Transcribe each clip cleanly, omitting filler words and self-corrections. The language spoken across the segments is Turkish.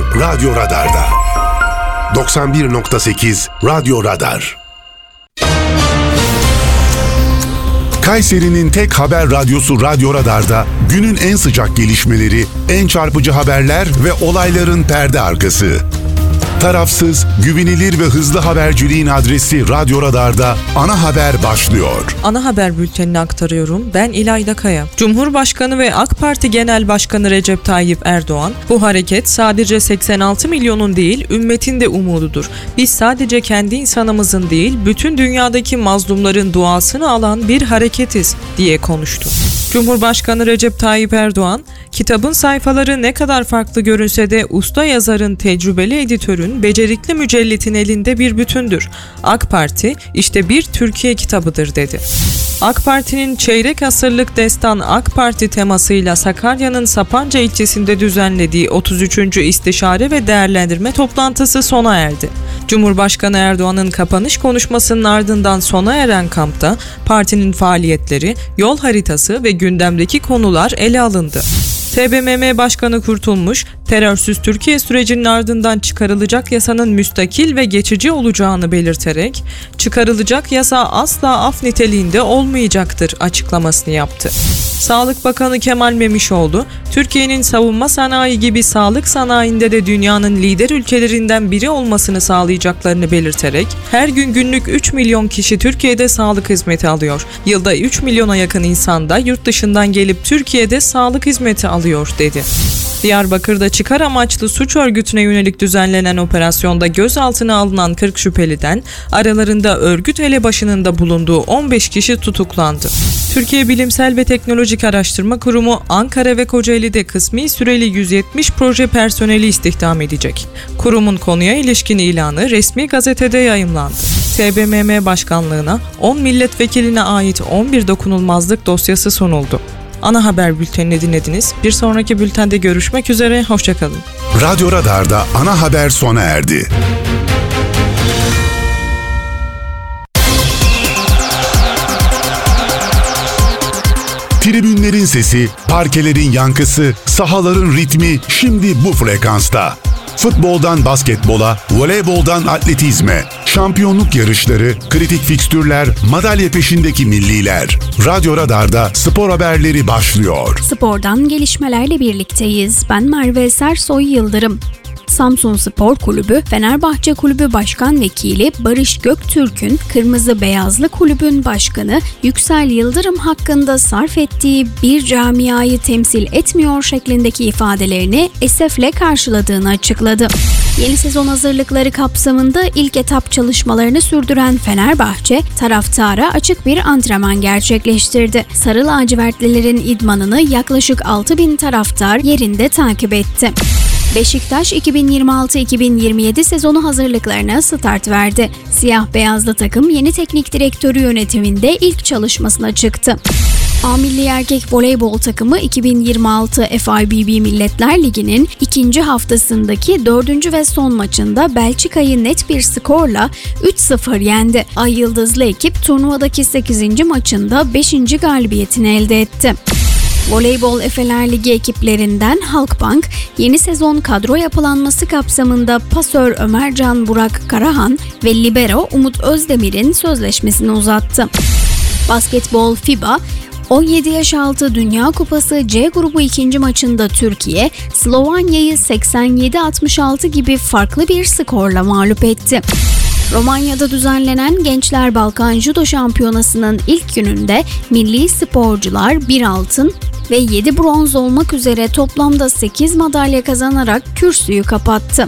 Radyo Radar'da. 91.8 Radyo Radar. Kayseri'nin tek haber radyosu Radyo Radar'da günün en sıcak gelişmeleri, en çarpıcı haberler ve olayların perde arkası. Tarafsız, güvenilir ve hızlı haberciliğin adresi Radyo Radar'da ana haber başlıyor. Ana haber bültenini aktarıyorum. Ben İlayda Kaya. Cumhurbaşkanı ve AK Parti Genel Başkanı Recep Tayyip Erdoğan, bu hareket sadece 86 milyonun değil, ümmetin de umududur. Biz sadece kendi insanımızın değil, bütün dünyadaki mazlumların duasını alan bir hareketiz diye konuştu. Cumhurbaşkanı Recep Tayyip Erdoğan, kitabın sayfaları ne kadar farklı görünse de usta yazarın, tecrübeli editörün, becerikli mücellitin elinde bir bütündür. AK Parti işte bir Türkiye kitabıdır dedi. AK Parti'nin çeyrek asırlık destan AK Parti temasıyla Sakarya'nın Sapanca ilçesinde düzenlediği 33. İstişare ve Değerlendirme toplantısı sona erdi. Cumhurbaşkanı Erdoğan'ın kapanış konuşmasının ardından sona eren kampta partinin faaliyetleri, yol haritası ve gündemdeki konular ele alındı. TBMM Başkanı Kurtulmuş, terörsüz Türkiye sürecinin ardından çıkarılacak yasanın müstakil ve geçici olacağını belirterek, çıkarılacak yasa asla af niteliğinde olmayacaktır açıklamasını yaptı. Sağlık Bakanı Kemal Memişoğlu, Türkiye'nin savunma sanayi gibi sağlık sanayinde de dünyanın lider ülkelerinden biri olmasını sağlayacaklarını belirterek, her gün günlük 3 milyon kişi Türkiye'de sağlık hizmeti alıyor. Yılda 3 milyona yakın insan da yurt dışından gelip Türkiye'de sağlık hizmeti alıyor dedi. Diyarbakır'da çıkar amaçlı suç örgütüne yönelik düzenlenen operasyonda gözaltına alınan 40 şüpheliden aralarında örgüt elebaşının da bulunduğu 15 kişi tutuklandı. Türkiye Bilimsel ve Teknolojik Araştırma Kurumu Ankara ve Kocaeli'de kısmi süreli 170 proje personeli istihdam edecek. Kurumun konuya ilişkin ilanı resmi gazetede yayımlandı. TBMM Başkanlığı'na 10 milletvekiline ait 11 dokunulmazlık dosyası sunuldu. Ana haber bültenini dinlediniz. Bir sonraki bültende görüşmek üzere. Hoşçakalın. Radyo Radar'da ana haber sona erdi. Tribünlerin sesi, parkelerin yankısı, sahaların ritmi şimdi bu frekansta. Futboldan basketbola, voleyboldan atletizme, şampiyonluk yarışları, kritik fikstürler, madalya peşindeki milliler. Radyo Radar'da spor haberleri başlıyor. Spordan gelişmelerle birlikteyiz. Ben Merve Sersoy Yıldırım. Samsunspor Kulübü, Fenerbahçe Kulübü Başkan Vekili Barış Göktürk'ün Kırmızı Beyazlı Kulübün Başkanı Yüksel Yıldırım hakkında sarf ettiği bir camiayı temsil etmiyor şeklindeki ifadelerini esefle karşıladığını açıkladı. Yeni sezon hazırlıkları kapsamında ilk etap çalışmalarını sürdüren Fenerbahçe, taraftara açık bir antrenman gerçekleştirdi. Sarı lacivertlilerin idmanını yaklaşık 6.000 taraftar yerinde takip etti. Beşiktaş 2026-2027 sezonu hazırlıklarına start verdi. Siyah beyazlı takım yeni teknik direktörü yönetiminde ilk çalışmasına çıktı. A Milli Erkek Voleybol takımı 2026 FIBB Milletler Ligi'nin ikinci haftasındaki 4. ve son maçında Belçika'yı net bir skorla 3-0 yendi. Ay Yıldızlı ekip turnuvadaki 8. maçında 5. galibiyetini elde etti. Voleybol Efeler Ligi ekiplerinden Halkbank, yeni sezon kadro yapılanması kapsamında pasör Ömercan Burak Karahan ve libero Umut Özdemir'in sözleşmesini uzattı. Basketbol FIBA, 17 yaş altı Dünya Kupası C grubu ikinci maçında Türkiye, Slovanya'yı 87-66 gibi farklı bir skorla mağlup etti. Romanya'da düzenlenen Gençler Balkan Judo Şampiyonası'nın ilk gününde milli sporcular 1 altın ve 7 bronz olmak üzere toplamda 8 madalya kazanarak kürsüyü kapattı.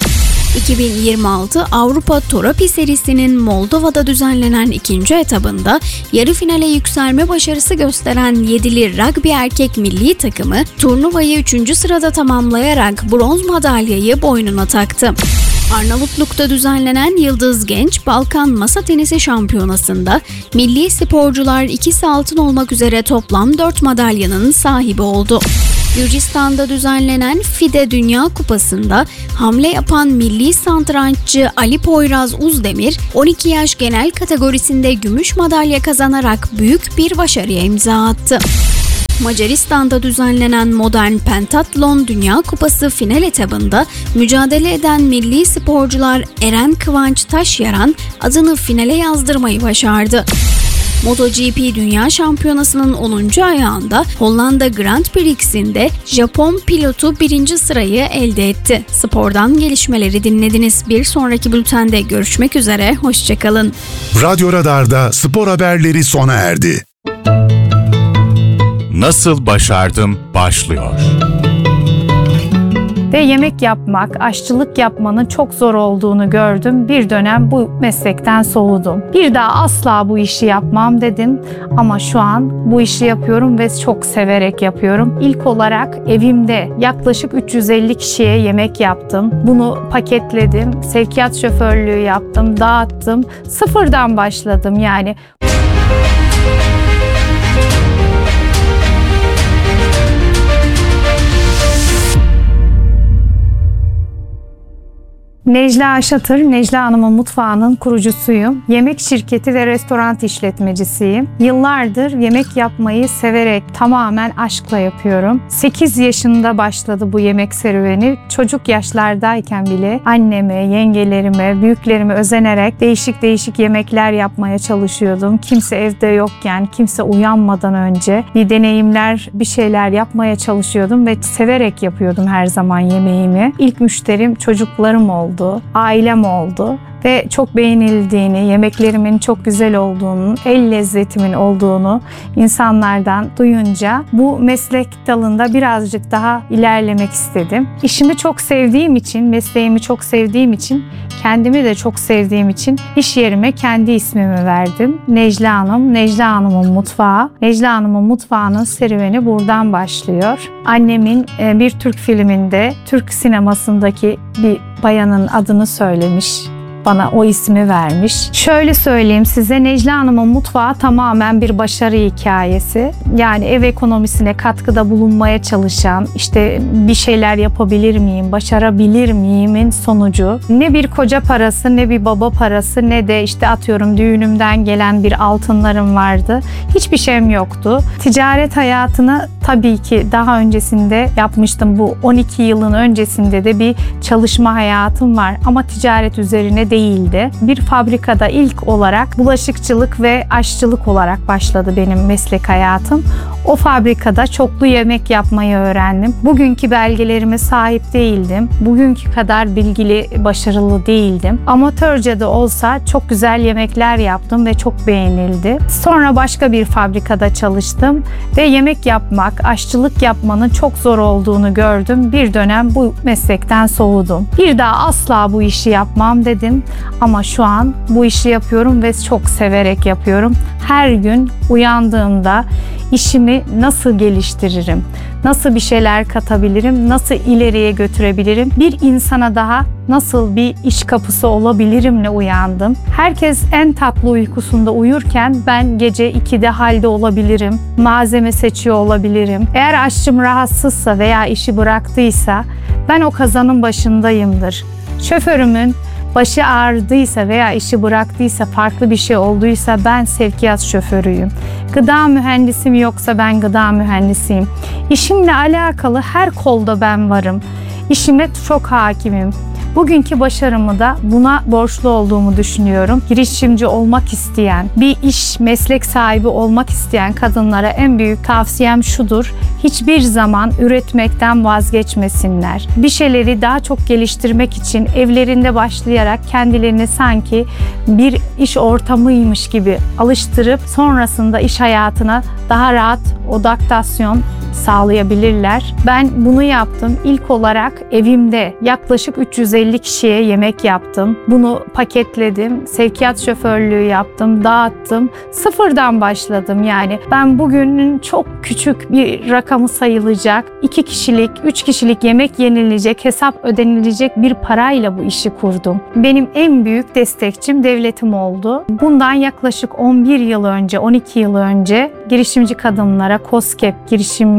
2026 Avrupa Torapi serisinin Moldova'da düzenlenen ikinci etabında yarı finale yükselme başarısı gösteren 7'li rugby erkek milli takımı turnuvayı 3. sırada tamamlayarak bronz madalyayı boynuna taktı. Arnavutluk'ta düzenlenen Yıldız Genç Balkan Masa Tenisi Şampiyonası'nda milli sporcular ikisi altın olmak üzere toplam 4 madalyanın sahibi oldu. Gürcistan'da düzenlenen FIDE Dünya Kupası'nda hamle yapan milli satranççı Ali Poyraz Uzdemir, 12 yaş genel kategorisinde gümüş madalya kazanarak büyük bir başarıya imza attı. Macaristan'da düzenlenen Modern Pentatlon Dünya Kupası final etabında mücadele eden milli sporcular Eren Kıvanç Taşyaran adını finale yazdırmayı başardı. MotoGP Dünya Şampiyonası'nın 10. ayağında Hollanda Grand Prix'sinde Japon pilotu 1. sırayı elde etti. Spordan gelişmeleri dinlediniz. Bir sonraki bültende görüşmek üzere, hoşçakalın. Radyo Radar'da spor haberleri sona erdi. Nasıl başardım başlıyor. Ve yemek yapmak, aşçılık yapmanın çok zor olduğunu gördüm. Bir dönem bu meslekten soğudum. Bir daha asla bu işi yapmam dedim. Ama şu an bu işi yapıyorum ve çok severek yapıyorum. İlk olarak evimde yaklaşık 350 kişiye yemek yaptım. Bunu paketledim, sevkiyat şoförlüğü yaptım, dağıttım. Sıfırdan başladım yani. Necla Aşatır, Necla Hanım'ın mutfağının kurucusuyum. Yemek şirketi ve restoran işletmecisiyim. Yıllardır yemek yapmayı severek, tamamen aşkla yapıyorum. 8 yaşında başladı bu yemek serüveni. Çocuk yaşlardayken bile anneme, yengelerime, büyüklerime özenerek değişik yemekler yapmaya çalışıyordum. Kimse evde yokken, kimse uyanmadan önce bir deneyimler, bir şeyler yapmaya çalışıyordum ve severek yapıyordum her zaman yemeğimi. İlk müşterim çocuklarım oldu. Ailem oldu ve çok beğenildiğini, yemeklerimin çok güzel olduğunu, el lezzetimin olduğunu insanlardan duyunca bu meslek dalında birazcık daha ilerlemek istedim. İşimi çok sevdiğim için, mesleğimi çok sevdiğim için, kendimi de çok sevdiğim için iş yerime kendi ismimi verdim. Necla Hanım, Necla Hanım'ın mutfağı. Necla Hanım'ın mutfağının serüveni buradan başlıyor. Annemin bir Türk filminde, Türk sinemasındaki bir bayanın adını söylemiş. Bana o ismi vermiş. Şöyle söyleyeyim size, Necla Hanım'ın mutfağı tamamen bir başarı hikayesi. Yani ev ekonomisine katkıda bulunmaya çalışan, işte bir şeyler yapabilir miyim, başarabilir miyimin sonucu. Ne bir koca parası, ne bir baba parası, ne de işte atıyorum düğünümden gelen bir altınlarım vardı. Hiçbir şeyim yoktu. Ticaret hayatını tabii ki daha öncesinde yapmıştım. Bu 12 yılın öncesinde de bir çalışma hayatım var ama ticaret üzerine değildi. Bir fabrikada ilk olarak bulaşıkçılık ve aşçılık olarak başladı benim meslek hayatım. O fabrikada çoklu yemek yapmayı öğrendim. Bugünkü belgelerime sahip değildim. Bugünkü kadar bilgili, başarılı değildim. Amatörce de olsa çok güzel yemekler yaptım ve çok beğenildi. Sonra başka bir fabrikada çalıştım ve yemek yapmak, aşçılık yapmanın çok zor olduğunu gördüm. Bir dönem bu meslekten soğudum. Bir daha asla bu işi yapmam dedim. Ama şu an bu işi yapıyorum ve çok severek yapıyorum. Her gün uyandığımda işimi nasıl geliştiririm, nasıl bir şeyler katabilirim, nasıl ileriye götürebilirim, bir insana daha nasıl bir iş kapısı olabilirimle uyandım. Herkes en tatlı uykusunda uyurken ben gece 2'de halde olabilirim, malzeme seçiyor olabilirim. Eğer aşçım rahatsızsa veya işi bıraktıysa ben o kazanın başındayımdır. Şoförümün başı ağrıdıysa veya işi bıraktıysa, farklı bir şey olduysa ben sevkiyat şoförüyüm. Gıda mühendisim yoksa ben gıda mühendisiyim. İşimle alakalı her kolda ben varım. İşime çok hakimim. Bugünkü başarımı da buna borçlu olduğumu düşünüyorum. Girişimci olmak isteyen, bir iş, meslek sahibi olmak isteyen kadınlara en büyük tavsiyem şudur: hiçbir zaman üretmekten vazgeçmesinler. Bir şeyleri daha çok geliştirmek için evlerinde başlayarak kendilerini sanki bir iş ortamıymış gibi alıştırıp sonrasında iş hayatına daha rahat adaptasyon sağlayabilirler. Ben bunu yaptım. İlk olarak evimde yaklaşık 350 kişiye yemek yaptım. Bunu paketledim. Sevkiyat şoförlüğü yaptım, dağıttım. Sıfırdan başladım yani. Ben bugünün çok küçük bir rakamı sayılacak 2 kişilik, 3 kişilik yemek yenilecek, hesap ödenilecek bir parayla bu işi kurdum. Benim en büyük destekçim devletim oldu. Bundan yaklaşık 11 yıl önce, 12 yıl önce girişimci kadınlara KOSGEB girişim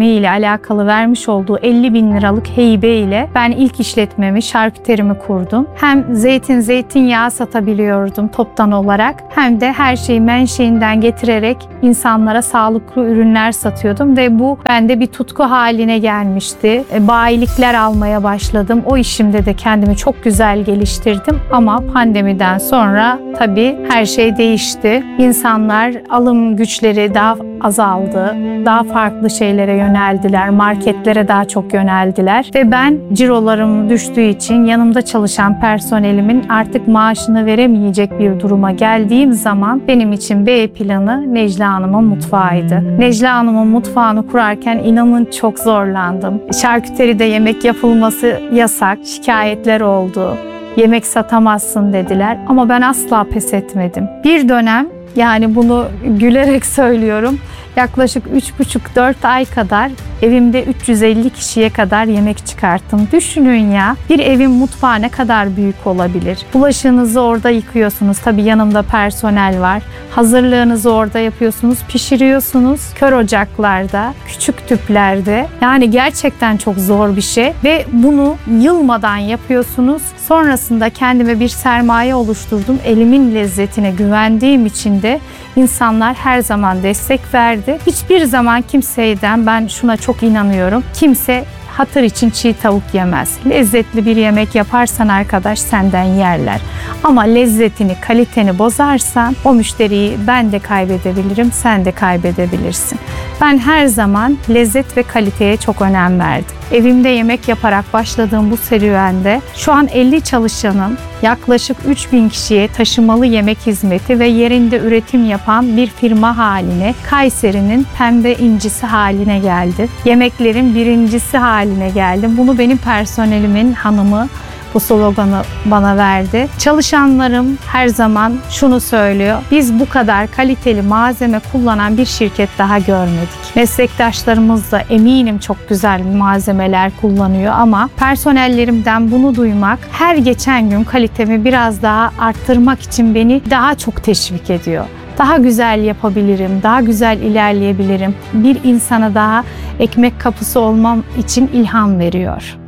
ile alakalı vermiş olduğu 50.000 liralık heybe ile ben ilk işletmemi, şarküterimi kurdum. Hem zeytinyağı satabiliyordum toptan olarak, hem de her şeyi menşeinden getirerek insanlara sağlıklı ürünler satıyordum ve bu bende bir tutku haline gelmişti. Bayilikler almaya başladım. O işimde de kendimi çok güzel geliştirdim ama pandemiden sonra tabii her şey değişti. İnsanlar alım güçleri daha azaldı. Daha farklı şeylere yöneldiler. Marketlere daha çok yöneldiler. Ve ben cirolarım düştüğü için yanımda çalışan personelimin artık maaşını veremeyecek bir duruma geldiğim zaman benim için B planı Necla Hanım'ın mutfağıydı. Necla Hanım'ın mutfağını kurarken inanın çok zorlandım. Şarküteride yemek yapılması yasak. Şikayetler oldu. Yemek satamazsın dediler ama ben asla pes etmedim. Bir dönem, yani bunu gülerek söylüyorum, yaklaşık 3,5-4 ay kadar evimde 350 kişiye kadar yemek çıkarttım. Düşünün ya, bir evin mutfağı ne kadar büyük olabilir? Bulaşığınızı orada yıkıyorsunuz. Tabii yanımda personel var. Hazırlığınızı orada yapıyorsunuz, pişiriyorsunuz. Kör ocaklarda, küçük tüplerde. Yani gerçekten çok zor bir şey ve bunu yılmadan yapıyorsunuz. Sonrasında kendime bir sermaye oluşturdum. Elimin lezzetine güvendiğim için de insanlar her zaman destek verdi. Hiçbir zaman kimseyden, ben şuna çok inanıyorum, kimse hatır için çiğ tavuk yemez. Lezzetli bir yemek yaparsan arkadaş senden yerler. Ama lezzetini, kaliteni bozarsan o müşteriyi ben de kaybedebilirim, sen de kaybedebilirsin. Ben her zaman lezzet ve kaliteye çok önem verdim. Evimde yemek yaparak başladığım bu serüvende şu an 50 çalışanın yaklaşık 3.000 kişiye taşımalı yemek hizmeti ve yerinde üretim yapan bir firma haline, Kayseri'nin pembe incisi haline geldi. Yemeklerin birincisi haline geldim. Bunu benim personelimin hanımı bu sloganı bana verdi. Çalışanlarım her zaman şunu söylüyor: biz bu kadar kaliteli malzeme kullanan bir şirket daha görmedik. Meslektaşlarımız da eminim çok güzel malzemeler kullanıyor ama personellerimden bunu duymak her geçen gün kalitemi biraz daha arttırmak için beni daha çok teşvik ediyor. Daha güzel yapabilirim, daha güzel ilerleyebilirim. Bir insana daha ekmek kapısı olmam için ilham veriyor.